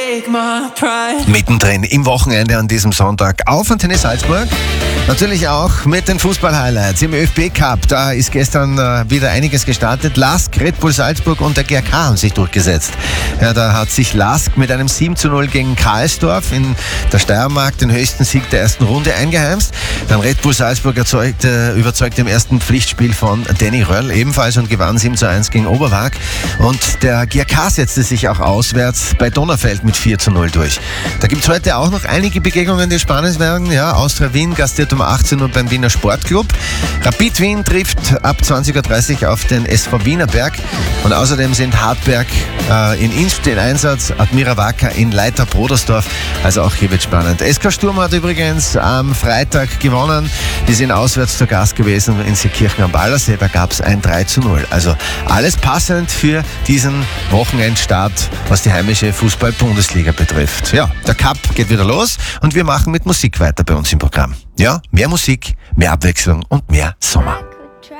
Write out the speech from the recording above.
Mittendrin im Wochenende an diesem Sonntag auf Antenne Salzburg. Natürlich auch mit den Fußball-Highlights im ÖFB-Cup. Da ist gestern wieder einiges gestartet. LASK, Red Bull Salzburg und der GRK haben sich durchgesetzt. Ja, da hat sich LASK mit einem 7:0 gegen Karlsdorf in der Steiermark den höchsten Sieg der ersten Runde eingeheimst. Dann Red Bull Salzburg überzeugt im ersten Pflichtspiel von Danny Röll ebenfalls und gewann 7:1 gegen Oberwag. Und der GRK setzte sich auch auswärts bei Donaufeld mit 4:0 durch. Da gibt es heute auch noch einige Begegnungen, die spannend werden. Ja, Austria Wien gastiert um 18 Uhr beim Wiener Sportclub. Rapid Wien trifft ab 20:30 Uhr auf den SV Wienerberg. Und außerdem sind Hartberg in Inst in Einsatz, Admira Wacker in Leiter-Brodersdorf. Also auch hier wird spannend. SK Sturm hat übrigens am Freitag gewonnen. Die sind auswärts zu Gast gewesen in Seekirchen am Ballersee. Da gab es ein 3:0. Also alles passend für diesen Wochenendstart, was die heimische Fußball-Bundesliga betrifft. Ja, der Cup geht wieder los und wir machen mit Musik weiter bei uns im Programm. Ja, mehr Musik, mehr Abwechslung und mehr Sommer.